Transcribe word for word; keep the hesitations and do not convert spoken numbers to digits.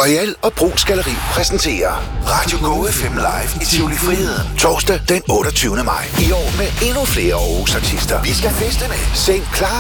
Royal og Brugs Galleri præsenterer Radio Go F M Live i Tivoli Friheden. Torsdag den otteogtyvende maj. I år med endnu flere Aarhus artister. Vi skal feste med Sing Klar,